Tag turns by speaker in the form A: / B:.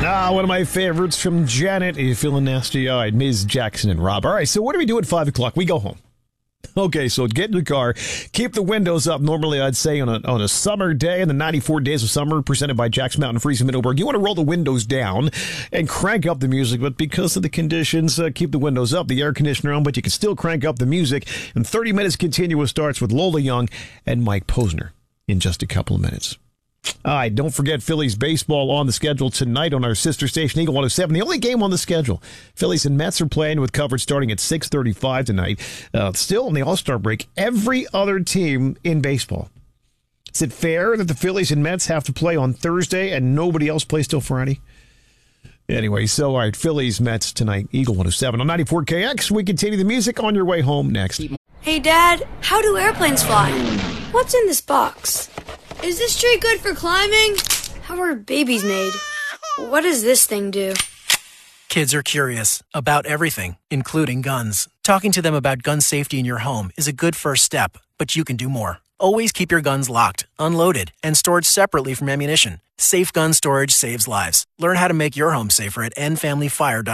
A: One of my favorites from Janet. Are you feeling nasty-eyed? Ms. Jackson and Rob. All right, so what do we do at 5 o'clock? We go home. Okay, so get in the car, keep the windows up. Normally, I'd say on a summer day, in the 94 Days of Summer, presented by Jack's Mountain Freeze in Middleburg, you want to roll the windows down and crank up the music. But because of the conditions, keep the windows up, the air conditioner on, but you can still crank up the music. And 30 Minutes Continuous starts with Lola Young and Mike Posner in just a couple of minutes. All right, don't forget Phillies baseball on the schedule tonight on our sister station, Eagle 107. The only game on the schedule. Phillies and Mets are playing with coverage starting at 6:35 tonight. Still in the All-Star break, every other team in baseball. Is it fair that the Phillies and Mets have to play on Thursday and nobody else plays till Friday? Anyway, so all right, Phillies, Mets tonight, Eagle 107 on 94KX. We continue the music on your way home next.
B: Hey, Dad, how do airplanes fly? What's in this box? Is this tree good for climbing? How are babies made? What does this thing do?
C: Kids are curious about everything, including guns. Talking to them about gun safety in your home is a good first step, but you can do more. Always keep your guns locked, unloaded, and stored separately from ammunition. Safe gun storage saves lives. Learn how to make your home safer at endfamilyfire.com.